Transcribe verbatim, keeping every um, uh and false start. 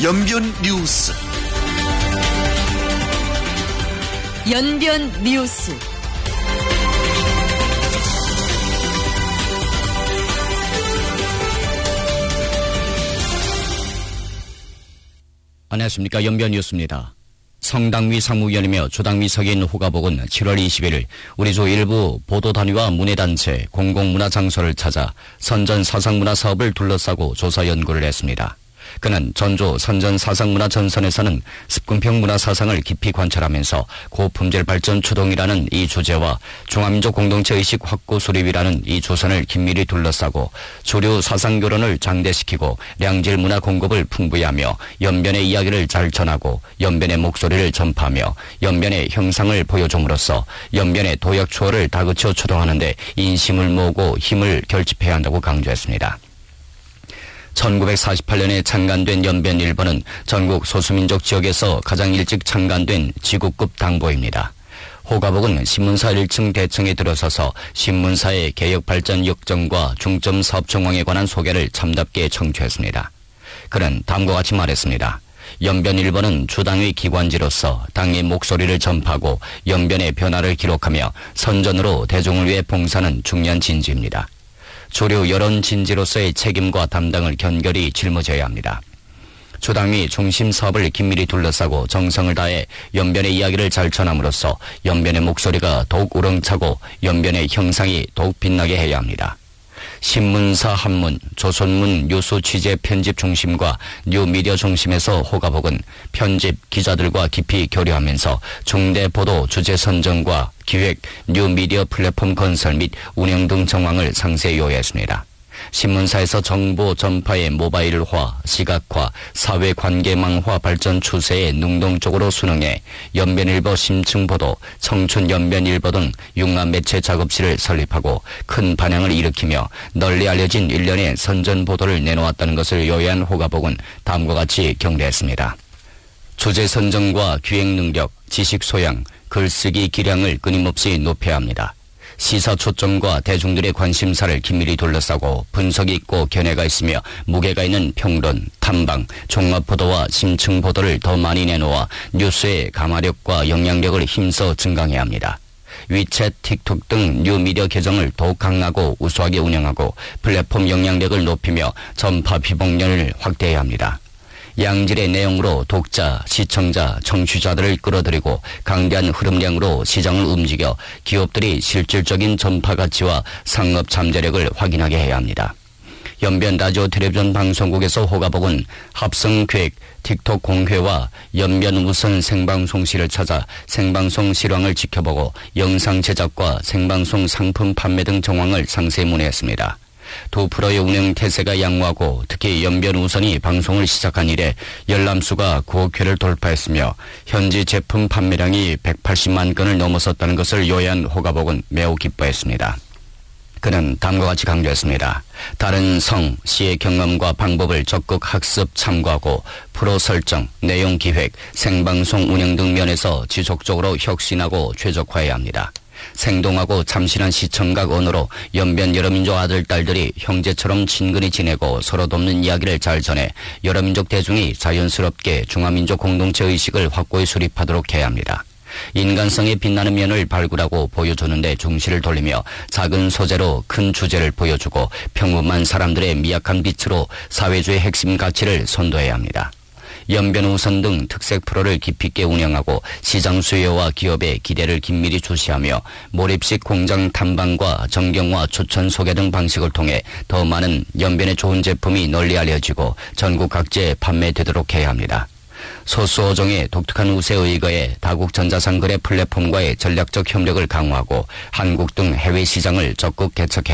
연변 뉴스. 연변 뉴스. 안녕하십니까. 연변 뉴스입니다. 성당위 상무위원이며 조당위 서기인 호가복은 칠월 이십일일 우리 조 일부 보도단위와 문예단체, 공공문화장소를 찾아 선전사상문화 사업을 둘러싸고 조사 연구를 했습니다. 그는 전조 선전사상문화 전선에서는 습근평 문화사상을 깊이 관찰하면서 고품질 발전 추동이라는 이 주제와 중화민족 공동체 의식 확고 수립이라는 이 조선을 긴밀히 둘러싸고 주류 사상교론을 장대시키고 량질 문화 공급을 풍부히 하며 연변의 이야기를 잘 전하고 연변의 목소리를 전파하며 연변의 형상을 보여줌으로써 연변의 도약 추월을 다그쳐 추동하는 데 인심을 모으고 힘을 결집해야 한다고 강조했습니다. 천구백사십팔년에 창간된 연변일보는 전국 소수민족 지역에서 가장 일찍 창간된 지구급 당보입니다. 호가복은 신문사 일 층 대청에 들어서서 신문사의 개혁 발전 역정과 중점 사업 정황에 관한 소개를 참답게 청취했습니다. 그는 다음과 같이 말했습니다. 연변일보는 주당의 기관지로서 당의 목소리를 전파하고 연변의 변화를 기록하며 선전으로 대중을 위해 봉사하는 중요한 진지입니다. 주류 여론 진지로서의 책임과 담당을 견결히 짊어져야 합니다. 주당위 중심 사업을 긴밀히 둘러싸고 정성을 다해 연변의 이야기를 잘 전함으로써 연변의 목소리가 더욱 우렁차고 연변의 형상이 더욱 빛나게 해야 합니다. 신문사 한문, 조선문 뉴스 취재 편집 중심과 뉴미디어 중심에서 호가복은 편집 기자들과 깊이 교류하면서 중대 보도 주제 선정과 기획, 뉴미디어 플랫폼 건설 및 운영 등 정황을 상세히 요약했습니다. 신문사에서 정보 전파의 모바일화, 시각화, 사회관계망화 발전 추세에 능동적으로 순응해 연변일보 심층보도, 청춘연변일보 등 융합 매체 작업실을 설립하고 큰 반향을 일으키며 널리 알려진 일련의 선전보도를 내놓았다는 것을 요약한 호가복은 다음과 같이 경례했습니다. 주제 선정과 기획 능력, 지식 소양, 글쓰기 기량을 끊임없이 높여야 합니다. 시사 초점과 대중들의 관심사를 긴밀히 둘러싸고 분석이 있고 견해가 있으며 무게가 있는 평론, 탐방, 종합보도와 심층보도를 더 많이 내놓아 뉴스의 감화력과 영향력을 힘써 증강해야 합니다. 위챗, 틱톡 등 뉴미디어 계정을 더욱 강하고 우수하게 운영하고 플랫폼 영향력을 높이며 전파 비봉련을 확대해야 합니다. 양질의 내용으로 독자, 시청자, 청취자들을 끌어들이고 강대한 흐름량으로 시장을 움직여 기업들이 실질적인 전파 가치와 상업 잠재력을 확인하게 해야 합니다. 연변 라디오 텔레비전 방송국에서 호가복은 합성기획, 틱톡 공회와 연변 우선 생방송실을 찾아 생방송 실황을 지켜보고 영상 제작과 생방송 상품 판매 등 정황을 상세히 문의했습니다. 두 프로의 운영 태세가 양호하고 특히 연변 우선이 방송을 시작한 이래 열람수가 구억 회를 돌파했으며 현지 제품 판매량이 백팔십만 건을 넘어섰다는 것을 요약한 호가복은 매우 기뻐했습니다. 그는 다음과 같이 강조했습니다. 다른 성, 시의 경험과 방법을 적극 학습 참고하고 프로 설정, 내용 기획, 생방송 운영 등 면에서 지속적으로 혁신하고 최적화해야 합니다. 생동하고 참신한 시청각 언어로 연변 여러민족 아들, 딸들이 형제처럼 친근히 지내고 서로 돕는 이야기를 잘 전해 여러민족 대중이 자연스럽게 중화민족 공동체 의식을 확고히 수립하도록 해야 합니다. 인간성에 빛나는 면을 발굴하고 보여주는 데 중시를 돌리며 작은 소재로 큰 주제를 보여주고 평범한 사람들의 미약한 빛으로 사회주의 핵심 가치를 선도해야 합니다. 연변 우선 등 특색 프로를 깊이 있게 운영하고 시장 수요와 기업의 기대를 긴밀히 주시하며 몰입식 공장 탐방과 정경화 추천 소개 등 방식을 통해 더 많은 연변의 좋은 제품이 널리 알려지고 전국 각지에 판매되도록 해야 합니다. 소수 어종의 독특한 우세에 의거해 다국 전자상거래 플랫폼과의 전략적 협력을 강화하고 한국 등 해외 시장을 적극 개척해